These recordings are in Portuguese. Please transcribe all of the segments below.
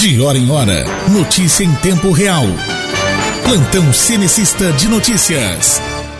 De hora em hora, notícia em tempo real. Plantão Cenecista de Notícias.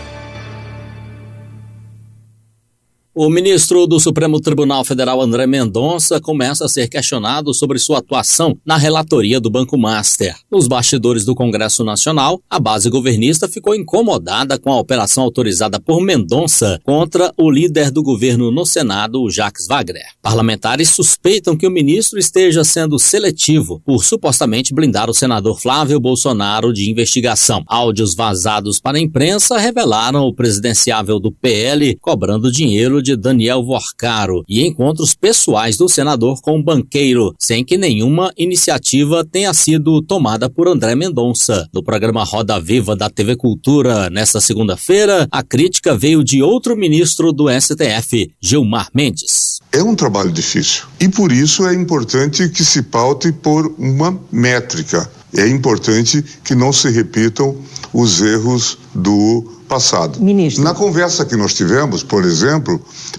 O ministro do Supremo Tribunal Federal, André Mendonça, começa a ser questionado sobre sua atuação na relatoria do Banco Master. Nos bastidores do Congresso Nacional, a base governista ficou incomodada com a operação autorizada por Mendonça contra o líder do governo no Senado, Jacques Wagner. Parlamentares suspeitam que o ministro esteja sendo seletivo por supostamente blindar o senador Flávio Bolsonaro de investigação. Áudios vazados para a imprensa revelaram o presidenciável do PL cobrando dinheiro de Daniel Vorcaro e encontros pessoais do senador com o banqueiro, sem que nenhuma iniciativa tenha sido tomada por André Mendonça. No programa Roda Viva da TV Cultura, nesta segunda-feira, a crítica veio de outro ministro do STF, Gilmar Mendes. É um trabalho difícil e por isso é importante que se paute por uma métrica. É importante que não se repitam os erros do passado. Ministro. Na conversa que nós tivemos, por exemplo,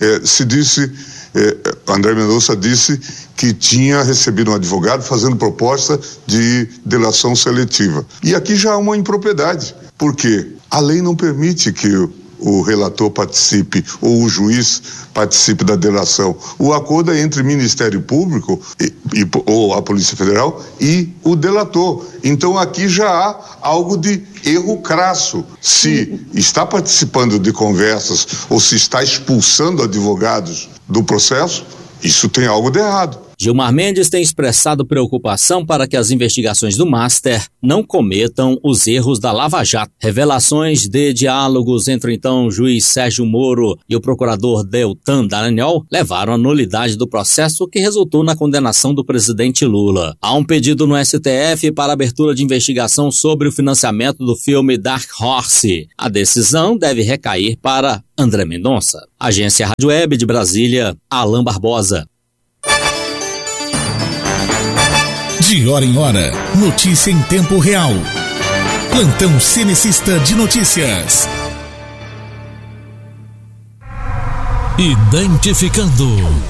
André Mendonça disse que tinha recebido um advogado fazendo proposta de delação seletiva. E aqui já há uma impropriedade, porque a lei não permite que o relator participe ou o juiz participe da delação. O acordo é entre o Ministério Público ou a Polícia Federal e o delator. Então aqui já há algo de erro crasso. Se está participando de conversas ou se está expulsando advogados do processo, isso tem algo de errado. Gilmar Mendes tem expressado preocupação para que as investigações do Master não cometam os erros da Lava Jato. Revelações de diálogos entre então o juiz Sérgio Moro e o procurador Deltan Dallagnol levaram à nulidade do processo que resultou na condenação do presidente Lula. Há um pedido no STF para abertura de investigação sobre o financiamento do filme Dark Horse. A decisão deve recair para André Mendonça. Agência Rádio Web de Brasília, Alain Barbosa. De hora em hora, notícia em tempo real. Plantão Cenecista de Notícias. Identificando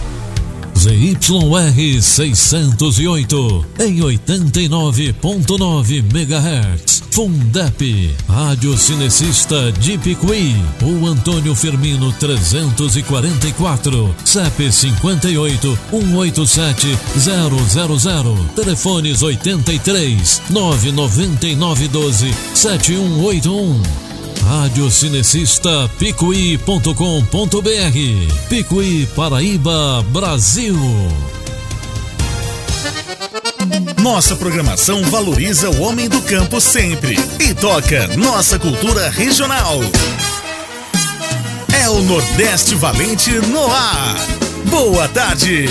ZYR 608 em 89.9 MHz. Fundep, Rádio Cinecista de Picuí. O Antônio Firmino 344, CEP 58 187 000. Telefones 83 999 12 7181. Radiocinecista Picuí.com.br. Picuí, Paraíba, Brasil. Nossa programação valoriza o homem do campo sempre e toca nossa cultura regional. É o Nordeste Valente no ar. Boa tarde.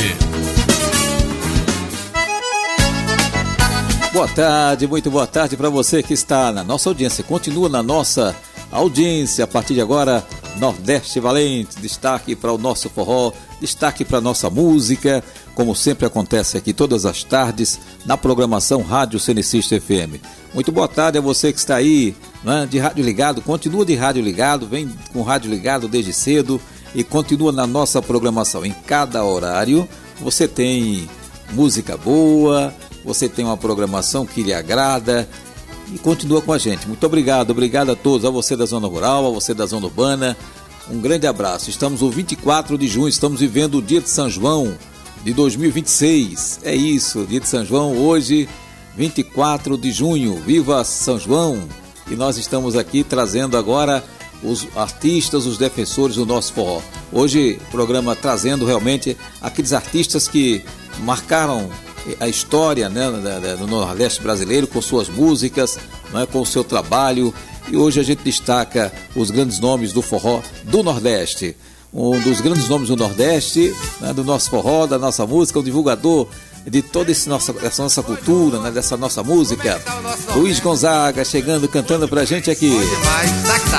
Boa tarde, muito boa tarde para você que está na nossa audiência. Continua na nossa audiência. A partir de agora, Nordeste Valente, destaque para o nosso forró, destaque para a nossa música, como sempre acontece aqui todas as tardes na programação Rádio Cenecista FM. Muito boa tarde a você que está aí, né, de rádio ligado, continua de rádio ligado, vem com rádio ligado desde cedo e continua na nossa programação. Em cada horário você tem música boa, você tem uma programação que lhe agrada e continua com a gente. Muito obrigado a todos, a você da zona rural, a você da zona urbana, um grande abraço. Estamos no 24 de junho, estamos vivendo o dia de São João de 2026, é isso, dia de São João, hoje 24 de junho, viva São João! E nós estamos aqui trazendo agora os artistas, os defensores do nosso forró. Hoje, programa trazendo realmente aqueles artistas que marcaram a história, né, do Nordeste brasileiro com suas músicas, né, com o seu trabalho. E hoje a gente destaca os grandes nomes do forró do Nordeste. Um dos grandes nomes do Nordeste, né, do nosso forró, da nossa música, um divulgador de toda essa nossa cultura, né, dessa nossa música. Luiz Gonzaga chegando, cantando pra gente aqui.